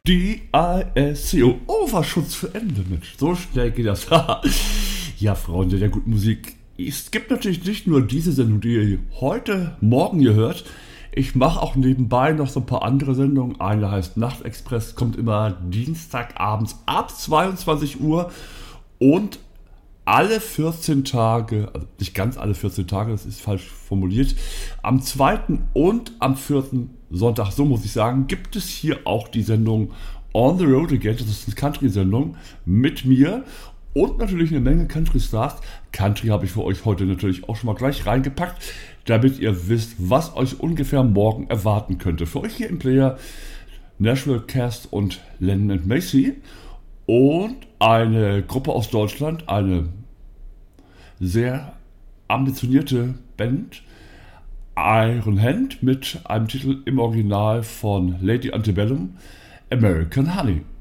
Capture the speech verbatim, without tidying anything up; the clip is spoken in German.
D I S C O, Overschutz für Ende, Mensch, so schnell geht das. Ja, Freunde der guten Musik, es gibt natürlich nicht nur diese Sendung, die ihr heute Morgen hier hört. Ich mache auch nebenbei noch so ein paar andere Sendungen. Eine heißt Nachtexpress, kommt immer Dienstagabends ab zweiundzwanzig Uhr und alle vierzehn Tage, also nicht ganz alle vierzehn Tage, das ist falsch formuliert, am zweiten und am vierten Sonntag, so muss ich sagen, gibt es hier auch die Sendung On the Road Again. Das ist eine Country-Sendung mit mir und natürlich eine Menge Country-Stars. Country habe ich für euch heute natürlich auch schon mal gleich reingepackt, damit ihr wisst, was euch ungefähr morgen erwarten könnte. Für euch hier im Player Nashville Cast und Lennon and Macy und eine Gruppe aus Deutschland, eine sehr ambitionierte Band, Iron Hand, mit einem Titel im Original von Lady Antebellum, American Honey.